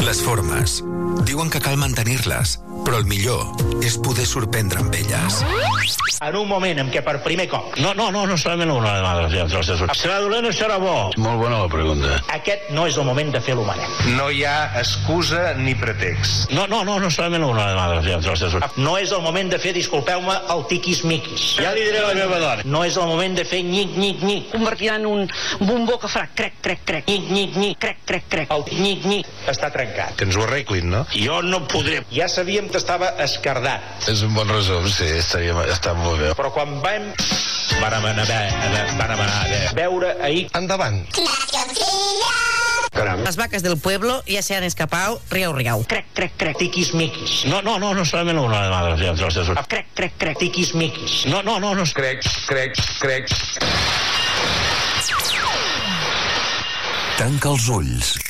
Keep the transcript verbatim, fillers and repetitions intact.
Les formes. Diuen que cal mantenir-les, però el millor és poder sorprendre amb elles. En un moment en què per primer cop... No, no, no, no solament una de madres. Serà dolent o serà bo? Molt bona la pregunta. Aquest no és el moment de fer l'humanet. No hi ha excusa ni pretext. No, no, no, no solament una de madres. No és el moment de fer, disculpeu-me, el tiquis-miquis. Ja li diré a la meva dona. No és el moment de fer nyic, nyic, nyic. Convertirà en un bombó que farà crec, crec, crec. Nyic, nyic, nyic, crec, crec, crec. El nyic, nyic està trencat. Que ens ho arreglin, no? Jo no podré. Ja sabíem que estava escardat. És un bon resum, sí, estaria, està molt bé. Però quan vam... Vàrem anar a veure ahir... Endavant. Caram. Las vacas del pueblo ya se han escapado riau, riau. Crec, crec, crec, tiquis-miquis. No, no, no, no solament una de madres. Crec, crec, crec, tiquis-miquis. No, no, no, no. Crec, crec, crec. Tanca els ulls.